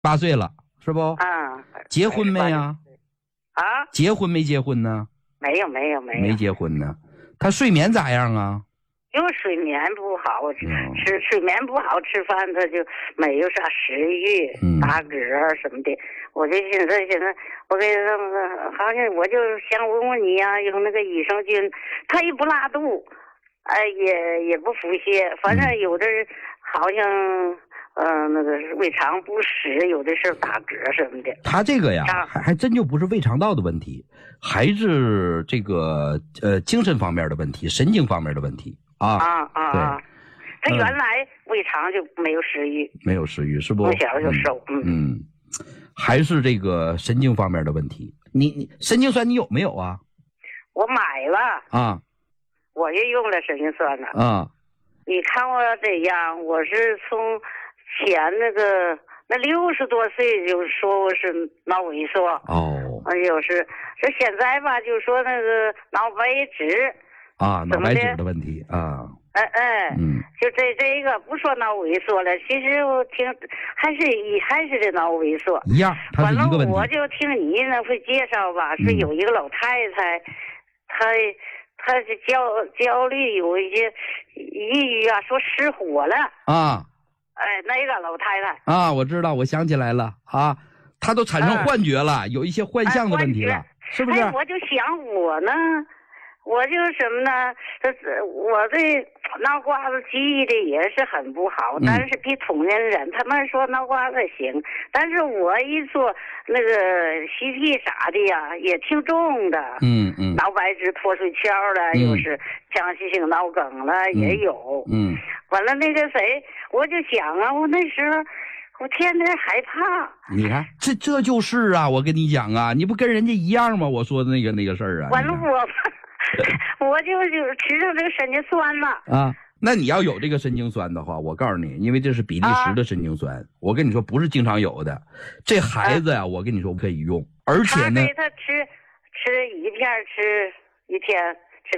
8岁了，是不？ 啊。 结婚没呀？ 啊？ 结婚没结婚呢？ 没有。 没结婚呢。他睡眠咋样啊？ 就睡眠不好，睡眠不好，吃饭他就没有啥食欲，打嗝什么的。我就现在我给他好像我就想问问你呀，用那个益生菌，他也不拉肚，也不腹泻，反正有的人好像那个胃肠不适，有的是打嗝什么的。 他这个呀，还真就不是胃肠道的问题，还是这个精神方面的问题，神经方面的问题。对， 他原来胃肠就没有食欲， 没有食欲是不？ 从小就瘦， 还是这个神经方面的问题。你神经酸你有没有啊？ 我买了啊， 我也用了神经酸了啊。你看我这样，我是从前那60多岁就说我是脑萎缩哦， 就是这现在吧，就说那个脑白质。 脑白质的问题啊， 就这个不说脑萎缩了，其实我听还是这脑萎缩一样，它是一个问题。 我就听你那会介绍吧，说有一个老太太，她是焦虑，有一些抑郁啊，说失火了啊，那个老太太啊，我知道，我想起来了啊，她都产生幻觉了，有一些幻象的问题了，是不是？ 我就想我呢。我就什么呢？我对脑瓜子记忆的也是很不好，但是比同龄人他们说脑瓜子行，但是我一做那个CT啥的呀，也挺重的。脑白质脱水鞘了，又是腔隙性脑梗了，也有。完了那个谁，我就想啊，我那时候。我天天害怕， 你看，这就是啊，我跟你讲啊，你不跟人家一样吗？我说的那个事儿啊。 完了我就吃上这个神经酸了啊。那你要有这个神经酸的话，我告诉你，因为这是比利时的神经酸，我跟你说不是经常有的。这孩子呀，我跟你说可以用，而且呢， 他吃一片，吃一天吃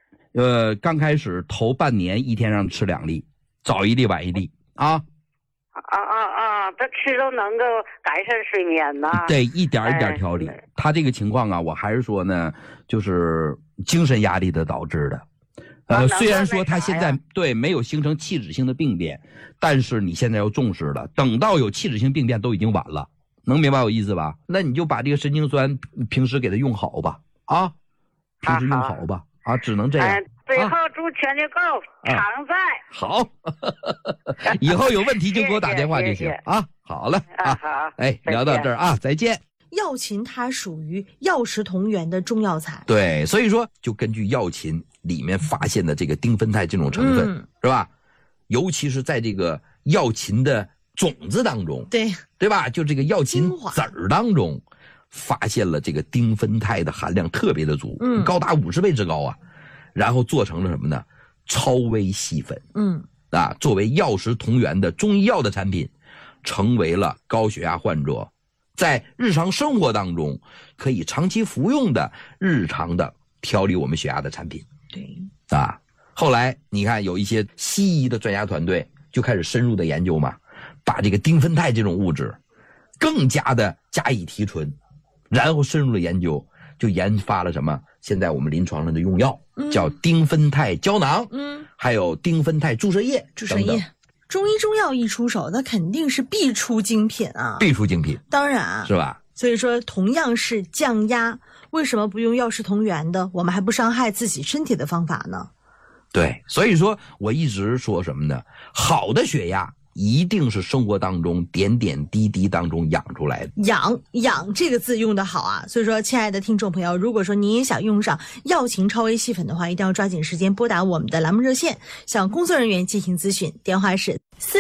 2。 刚开始头半年一天让吃2粒，早1粒晚1粒啊。 他吃都能够改善睡眠呐。 对，一点一点调理。他这个情况啊，我还是说呢，就是精神压力的导致的。虽然说他现在没有形成器质性的病变，但是你现在要重视了，等到有器质性病变都已经晚了，能明白我意思吧？那你就把这个神经酸平时给他用好吧，平时用好吧，只能这样。 最后祝全家购常在。 好，以后有问题就给我打电话就行啊。好了好， 聊到这儿啊，再见。 药芩它属于药食同源的中药材， 对，所以说就根据药芩里面发现的这个丁酚肽这种成分，是吧？尤其是在这个药芩的种子当中，对吧？就这个药芩籽儿当中，发现了这个丁酚肽的含量特别的足，高达50倍之高啊。然后做成了什么呢？超微细粉，作为药食同源的中医药的产品，成为了高血压患者在日常生活当中可以长期服用的日常的调理我们血压的产品。 对后来你看有一些西医的专家团队就开始深入的研究嘛，把这个丁酚肽这种物质更加的加以提纯，然后深入的研究，就研发了什么？现在我们临床上的用药叫丁酚肽胶囊，还有丁酚肽注射液等等。 中医中药一出手，那肯定是必出精品啊！ 必出精品， 当然是吧？ 所以说，同样是降压，为什么不用药食同源的？我们还不伤害自己身体的方法呢？ 对，所以说我一直说什么呢？好的血压一定是生活当中点点滴滴当中养出来的。 养这个字用得好啊！所以说，亲爱的听众朋友，如果说您也想用上药芩超微细粉的话，一定要抓紧时间拨打我们的栏目热线，向工作人员进行咨询。电话是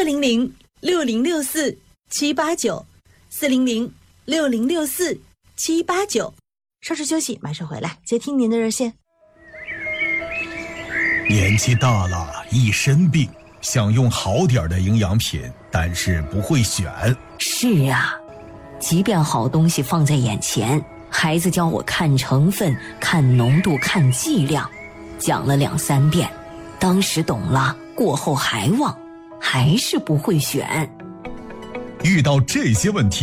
400-6064-789，400-6064-789。稍事休息，马上回来接听您的热线。 年纪大了，一身病，想用好点的营养品，但是不会选。 是啊，即便好东西放在眼前，孩子教我看成分、看浓度、看剂量，讲了2-3遍，当时懂了，过后还忘，还是不会选。 遇到这些问题